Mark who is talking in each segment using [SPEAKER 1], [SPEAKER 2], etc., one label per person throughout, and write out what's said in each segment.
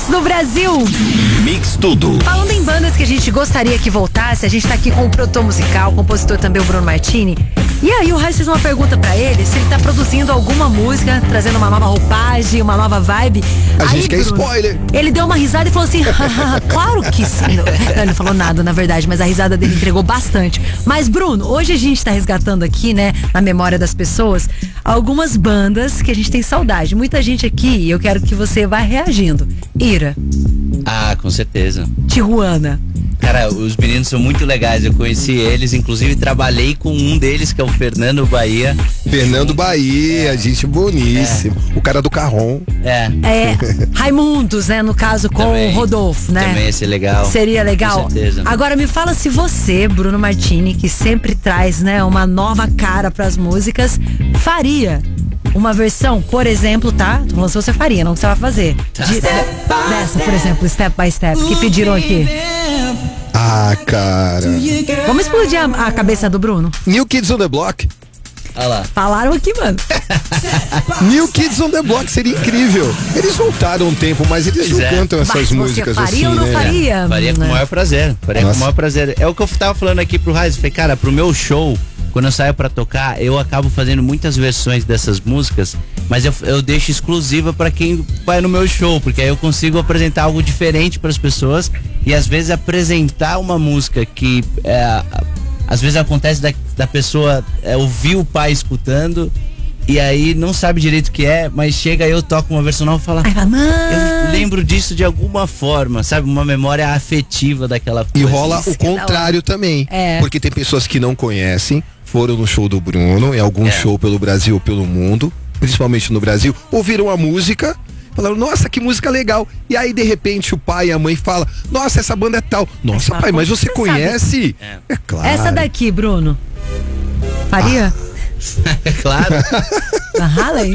[SPEAKER 1] do Brasil.
[SPEAKER 2] Mix Tudo.
[SPEAKER 1] Falando em bandas que a gente gostaria que voltasse, a gente tá aqui com o produtor musical, compositor também, o Bruno Martini. E aí o Raíssa fez uma pergunta pra ele, se ele tá produzindo alguma música, trazendo uma nova roupagem, uma nova vibe.
[SPEAKER 3] A
[SPEAKER 1] aí,
[SPEAKER 3] gente quer
[SPEAKER 1] Bruno,
[SPEAKER 3] spoiler.
[SPEAKER 1] Ele deu uma risada e falou assim, claro que sim. Não, ele não falou nada, na verdade, mas a risada dele entregou bastante. Mas, Bruno, hoje a gente tá resgatando aqui, né, na memória das pessoas, algumas bandas que a gente tem saudade. Muita gente aqui, e eu quero que você vá reagindo. Ira.
[SPEAKER 4] Ah, com certeza.
[SPEAKER 1] Tijuana.
[SPEAKER 4] Cara, os meninos são muito legais, eu conheci eles, inclusive trabalhei com um deles, que é o Fernando Bahia.
[SPEAKER 3] Fernando Bahia, gente boníssima. O cara do Carrom.
[SPEAKER 1] Raimundos, né, no caso, com
[SPEAKER 4] Também,
[SPEAKER 1] o Rodolfo, né?
[SPEAKER 4] Também ia ser legal.
[SPEAKER 1] Seria legal.
[SPEAKER 4] Com certeza.
[SPEAKER 1] Agora me fala se você, Bruno Martini, que sempre traz, né, uma nova cara pras músicas, faria uma versão, por exemplo, tá? Tô falando se você faria, não que você vai fazer. Dessa, por exemplo, Step by Step, que pediram aqui.
[SPEAKER 3] Ah, cara.
[SPEAKER 1] Vamos explodir a cabeça do Bruno?
[SPEAKER 3] New Kids on the Block.
[SPEAKER 4] Olha lá.
[SPEAKER 1] Falaram aqui, mano.
[SPEAKER 3] New Kids on the Block seria incrível. Eles voltaram um tempo, mas eles não cantam essas
[SPEAKER 1] Mas
[SPEAKER 3] músicas
[SPEAKER 1] você faria
[SPEAKER 3] assim,
[SPEAKER 1] ou não
[SPEAKER 3] né?
[SPEAKER 1] faria?
[SPEAKER 4] Faria com o maior prazer. Faria com o maior prazer. É o que eu tava falando aqui pro Raiz. Falei, cara, pro meu show, quando eu saio pra tocar, eu acabo fazendo muitas versões dessas músicas, mas eu deixo exclusiva pra quem vai no meu show, porque aí eu consigo apresentar algo diferente pras pessoas e às vezes apresentar uma música que às vezes acontece da pessoa ouvir o pai escutando e aí não sabe direito o que é, mas chega aí eu toco uma versão nova e fala, eu lembro disso de alguma forma, sabe? Uma memória afetiva daquela coisa.
[SPEAKER 3] E rola o contrário também. Porque tem pessoas que não conhecem, foram no show do Bruno, em algum show pelo Brasil ou pelo mundo, principalmente no Brasil, ouviram a música, falaram, nossa, que música legal. E aí, de repente, o pai e a mãe falam, nossa, essa banda é tal. Nossa, pai, mas você conhece? É claro.
[SPEAKER 1] Essa daqui, Bruno. Faria?
[SPEAKER 4] Claro.
[SPEAKER 1] Harley.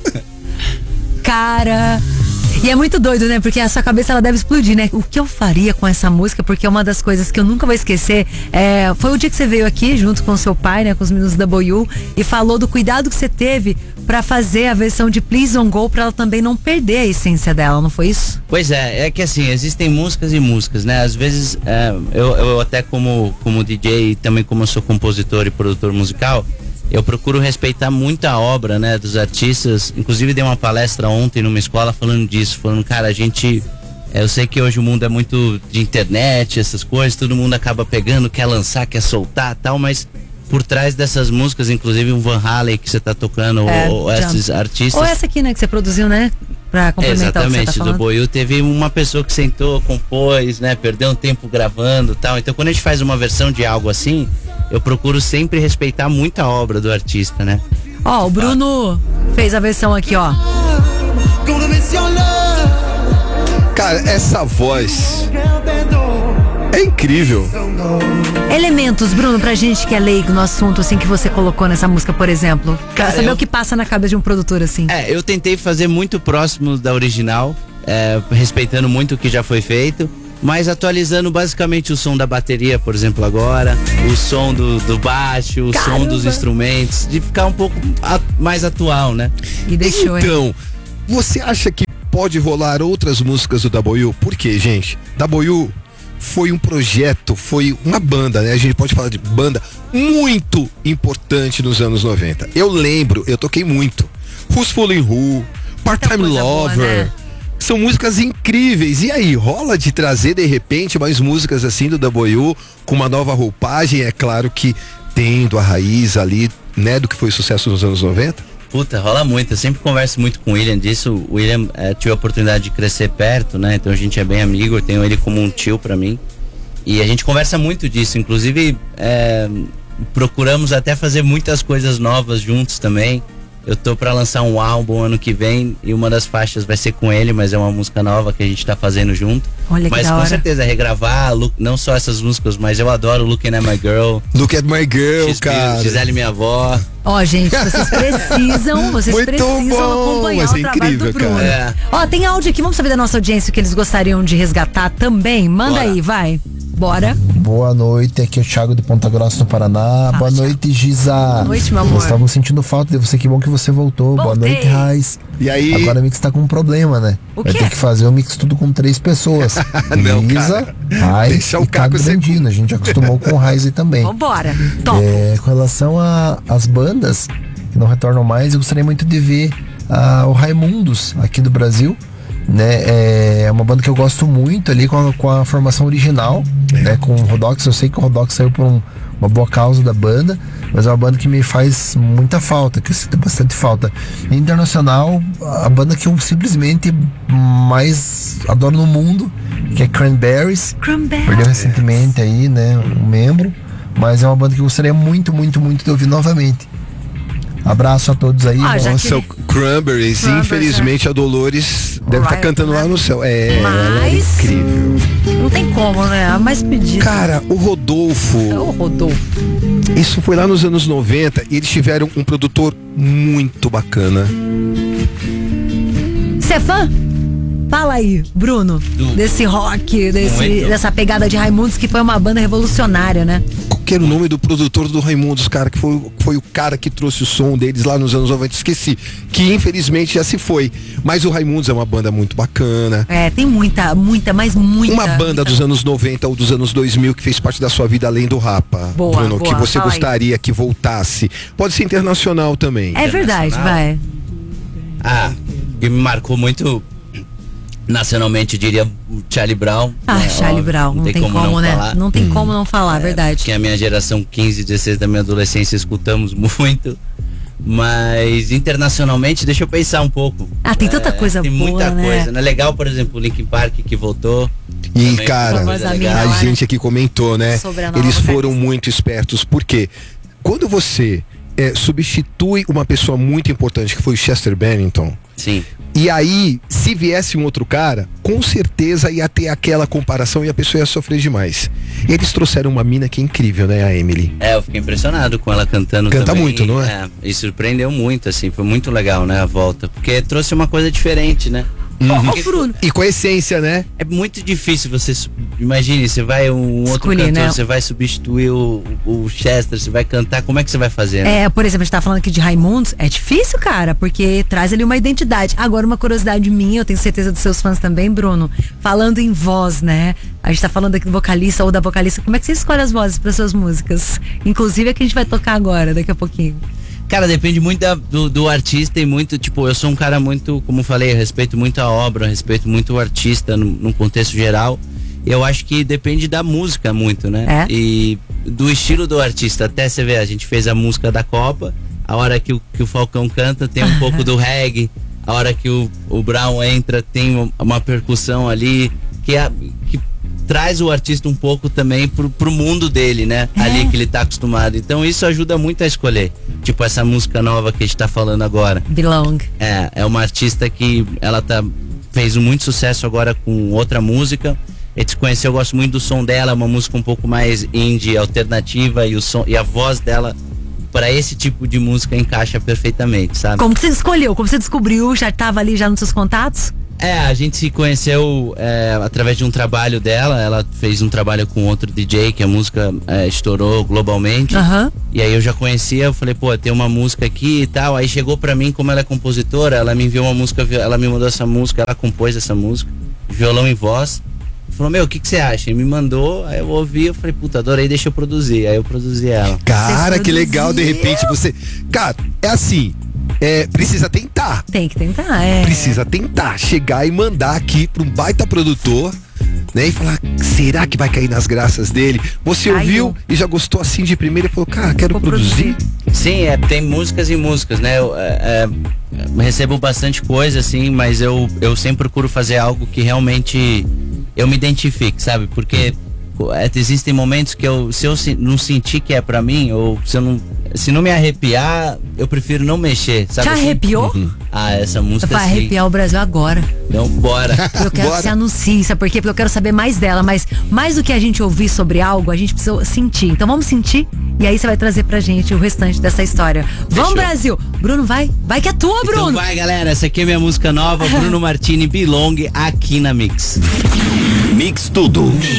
[SPEAKER 1] Cara. E é muito doido, né? Porque a sua cabeça ela deve explodir, né? O que eu faria com essa música? Porque uma das coisas que eu nunca vou esquecer foi o dia que você veio aqui junto com o seu pai, né? Com os meninos da W e falou do cuidado que você teve pra fazer a versão de Please Don't Go pra ela também não perder a essência dela, não foi isso?
[SPEAKER 4] Pois é que assim, existem músicas e músicas, né? Às vezes, eu até como DJ e também como eu sou compositor e produtor musical, eu procuro respeitar muito a obra, né, dos artistas. Inclusive dei uma palestra ontem numa escola falando disso, falando, cara, a gente, eu sei que hoje o mundo é muito de internet, essas coisas, todo mundo acaba pegando, quer lançar, quer soltar, tal, mas por trás dessas músicas, inclusive um Van Halen que você tá tocando, ou esses artistas.
[SPEAKER 1] Ou essa aqui, né, que você produziu, né? Pra complementar o que você tá falando.
[SPEAKER 4] Do Boiú teve uma pessoa que sentou, compôs, né, perdeu um tempo gravando, tal. Então quando a gente faz uma versão de algo assim, eu procuro sempre respeitar muito a obra do artista, né?
[SPEAKER 1] Ó, o Bruno fez a versão aqui, ó.
[SPEAKER 3] Cara, essa voz é incrível.
[SPEAKER 1] Elementos, Bruno, pra gente que é leigo no assunto, assim, que você colocou nessa música, por exemplo. Pra saber o que passa na cabeça de um produtor, assim.
[SPEAKER 4] Eu tentei fazer muito próximo da original, respeitando muito o que já foi feito, mas atualizando basicamente o som da bateria, por exemplo, agora, o som do baixo, o som dos instrumentos, de ficar um pouco mais atual, né?
[SPEAKER 1] E deixou,
[SPEAKER 3] então, você acha que pode rolar outras músicas do W? Por quê, gente? W foi um projeto, foi uma banda, né? A gente pode falar de banda muito importante nos anos 90. Eu lembro, eu toquei muito. Who's Fooling Who, Part-Time Lover. Boa, né? São músicas incríveis. E aí, rola de trazer de repente mais músicas assim do W com uma nova roupagem? É claro que tendo a raiz ali, né, do que foi sucesso nos anos 90?
[SPEAKER 4] Puta, rola muito. Eu sempre converso muito com o William disso. O William tive a oportunidade de crescer perto, né? Então a gente é bem amigo. Eu tenho ele como um tio pra mim. E a gente conversa muito disso. Inclusive, procuramos até fazer muitas coisas novas juntos também. Eu tô pra lançar um álbum ano que vem e uma das faixas vai ser com ele, mas é uma música nova que a gente tá fazendo junto.
[SPEAKER 1] Olha que
[SPEAKER 4] mas
[SPEAKER 1] da
[SPEAKER 4] com
[SPEAKER 1] hora.
[SPEAKER 4] certeza regravar, não só essas músicas, mas eu adoro Looking at My Girl.
[SPEAKER 3] Look at My Girl, cara.
[SPEAKER 4] Gisele, minha avó.
[SPEAKER 1] Ó, gente, vocês precisam acompanhar o trabalho do Bruno. Ó, tem áudio aqui, vamos saber da nossa audiência o que eles gostariam de resgatar também? Manda aí, vai. Bora.
[SPEAKER 2] Boa noite, aqui é o Thiago de Ponta Grossa, no Paraná. Boa noite, Giza.
[SPEAKER 1] Boa noite, meu amor.
[SPEAKER 2] Nós estávamos sentindo falta de você, que bom que você voltou.
[SPEAKER 1] Voltei.
[SPEAKER 2] Boa noite, Raiz.
[SPEAKER 3] E aí?
[SPEAKER 2] Agora o Mix tá com um problema, né?
[SPEAKER 1] O
[SPEAKER 2] Vai
[SPEAKER 1] quê?
[SPEAKER 2] ter que fazer o Mix tudo com 3 pessoas.
[SPEAKER 3] Não,
[SPEAKER 2] Giza,
[SPEAKER 3] cara.
[SPEAKER 2] Raiz
[SPEAKER 3] Deixa o
[SPEAKER 2] e
[SPEAKER 3] Caco
[SPEAKER 2] Caco
[SPEAKER 3] ser-
[SPEAKER 2] Grandino. A gente acostumou com o Raiz aí também.
[SPEAKER 1] Vambora. Top.
[SPEAKER 2] Com relação às bandas que não retornam mais, eu gostaria muito de ver o Raimundos aqui do Brasil, né? É uma banda que eu gosto muito ali com a formação original, né? Com o Rodox. Eu sei que o Rodox saiu por uma boa causa da banda, mas é uma banda que me faz muita falta, que eu sinto bastante falta. E internacional, a banda que eu simplesmente mais adoro no mundo, que é Cranberries.
[SPEAKER 1] Cranberries.
[SPEAKER 2] Perdeu recentemente aí, né, um membro, mas é uma banda que eu gostaria muito, muito, muito de ouvir novamente. Abraço a todos aí.
[SPEAKER 1] Já
[SPEAKER 3] Nossa, o Cranberries, infelizmente a Dolores deve estar
[SPEAKER 1] Right,
[SPEAKER 3] cantando lá no céu. Ela é
[SPEAKER 1] Mas-
[SPEAKER 3] incrível.
[SPEAKER 1] Não tem como, né? A mais pedida.
[SPEAKER 3] Cara, o Rodolfo,
[SPEAKER 1] Ô, Rodolfo.
[SPEAKER 3] isso foi lá nos anos 90 e eles tiveram um produtor muito bacana.
[SPEAKER 1] Você é fã? Fala aí, Bruno, desse rock,
[SPEAKER 4] Muito.
[SPEAKER 1] dessa pegada de Raimundos, que foi uma banda revolucionária, né?
[SPEAKER 3] Qual que era o nome do produtor do Raimundos, cara, que foi o cara que trouxe o som deles lá nos anos 90, esqueci, que infelizmente já se foi, mas o Raimundos é uma banda muito bacana.
[SPEAKER 1] É, tem muita, mas muita.
[SPEAKER 3] Uma banda
[SPEAKER 1] muita...
[SPEAKER 3] dos anos 90 ou dos anos 2000 que fez parte da sua vida além do Rapa,
[SPEAKER 1] Boa,
[SPEAKER 3] Bruno,
[SPEAKER 1] boa,
[SPEAKER 3] que você
[SPEAKER 1] fala aí.
[SPEAKER 3] gostaria que voltasse. Pode ser internacional também.
[SPEAKER 1] É verdade, vai.
[SPEAKER 4] Que me marcou muito nacionalmente, eu diria o Charlie Brown.
[SPEAKER 1] Ah,
[SPEAKER 4] né?
[SPEAKER 1] Charlie
[SPEAKER 4] Óbvio,
[SPEAKER 1] Brown, não tem como,
[SPEAKER 4] não
[SPEAKER 1] né?
[SPEAKER 4] falar.
[SPEAKER 1] Não tem como não falar, verdade.
[SPEAKER 4] Que a minha geração 15, 16 da minha adolescência escutamos muito. Mas internacionalmente, deixa eu pensar um pouco.
[SPEAKER 1] Tem tanta coisa
[SPEAKER 4] tem
[SPEAKER 1] boa,
[SPEAKER 4] muita
[SPEAKER 1] né?
[SPEAKER 4] coisa, né? Legal, por exemplo, o Linkin Park que voltou.
[SPEAKER 3] E,
[SPEAKER 4] Também foi
[SPEAKER 3] cara,
[SPEAKER 4] uma coisa
[SPEAKER 1] Famosa
[SPEAKER 4] legal.
[SPEAKER 1] mina
[SPEAKER 3] a
[SPEAKER 1] lá, né?
[SPEAKER 3] gente aqui comentou, né?
[SPEAKER 1] Sobre a nova
[SPEAKER 3] Eles foram
[SPEAKER 1] vocalista.
[SPEAKER 3] muito espertos, porque quando você substitui uma pessoa muito importante, que foi o Chester Bennington,
[SPEAKER 4] Sim.
[SPEAKER 3] e aí, se viesse um outro cara, com certeza ia ter aquela comparação e a pessoa ia sofrer demais. E eles trouxeram uma mina que é incrível, né, a Emily?
[SPEAKER 4] Eu fiquei impressionado com ela cantando
[SPEAKER 3] Canta
[SPEAKER 4] também.
[SPEAKER 3] muito, não é?
[SPEAKER 4] E surpreendeu muito, assim, foi muito legal, né, a volta. Porque trouxe uma coisa diferente, né?
[SPEAKER 1] Ô, Bruno,
[SPEAKER 3] E com a essência, né?
[SPEAKER 4] É muito difícil você. Imagine, você vai um outro
[SPEAKER 1] Escolher,
[SPEAKER 4] cantor,
[SPEAKER 1] né?
[SPEAKER 4] você vai substituir o Chester, você vai cantar, como é que você vai fazer? Né?
[SPEAKER 1] por exemplo, a gente tá falando aqui de Raimundos, é difícil, cara, porque traz ali uma identidade. Agora, uma curiosidade minha, eu tenho certeza dos seus fãs também, Bruno, falando em voz, né? A gente tá falando aqui do vocalista ou da vocalista, como é que você escolhe as vozes para suas músicas? Inclusive a que a gente vai tocar agora, daqui a pouquinho.
[SPEAKER 4] Cara, depende muito do artista e muito, tipo, eu sou um cara muito, como eu falei, eu respeito muito a obra, eu respeito muito o artista num contexto geral. Eu acho que depende da música muito, né? E do estilo do artista. Até você ver, a gente fez a música da Copa, a hora que o Falcão canta tem um pouco do reggae, a hora que o Brown entra tem uma percussão ali que traz o artista um pouco também pro mundo dele, né? Ali que ele tá acostumado. Então isso ajuda muito a escolher. Tipo essa música nova que a gente tá falando agora.
[SPEAKER 1] Belong.
[SPEAKER 4] É uma artista que ela fez muito sucesso agora com outra música. A gente conheceu, eu gosto muito do som dela, é uma música um pouco mais indie, alternativa, e a voz dela para esse tipo de música encaixa perfeitamente, sabe?
[SPEAKER 1] Como que você escolheu? Como você descobriu? Já tava ali já nos seus contatos?
[SPEAKER 4] A gente se conheceu através de um trabalho dela. Ela fez um trabalho com outro DJ que a música estourou globalmente. E aí eu já conhecia, eu falei, pô, tem uma música aqui e tal. Aí chegou pra mim, como ela é compositora, ela me enviou uma música, ela me mandou essa música, ela compôs essa música, violão e voz. Falou, meu, o que você acha? E me mandou, aí eu ouvi, eu falei, puta, adorei, deixa eu produzir. Aí eu produzi ela.
[SPEAKER 3] Cara, que legal, de repente você... Cara, é assim... precisa tentar.
[SPEAKER 1] Tem que tentar,
[SPEAKER 3] Precisa tentar chegar e mandar aqui para um baita produtor, né? E falar, será que vai cair nas graças dele? Você ouviu e já gostou assim de primeira e falou, cara, quero produzir.
[SPEAKER 4] Sim, tem músicas e músicas, né? Eu recebo bastante coisa, assim, mas eu sempre procuro fazer algo que realmente eu me identifique, sabe? Porque existem momentos que se eu não sentir que é pra mim, ou se não me arrepiar, eu prefiro não mexer, sabe?
[SPEAKER 1] Já
[SPEAKER 4] assim?
[SPEAKER 1] arrepiou?
[SPEAKER 4] Essa música
[SPEAKER 1] vai
[SPEAKER 4] sim.
[SPEAKER 1] arrepiar o Brasil agora.
[SPEAKER 4] Então, bora.
[SPEAKER 1] Eu quero que você anuncie, sabe por quê? Porque eu quero saber mais dela, mas mais do que a gente ouvir sobre algo, a gente precisa sentir. Então vamos sentir e aí você vai trazer pra gente o restante dessa história. Vamos, Brasil! Bruno, vai que é tua, Bruno!
[SPEAKER 4] Então vai, galera, essa aqui é minha música nova, Bruno Martini, Belong, aqui na Mix.
[SPEAKER 5] Mix Tudo.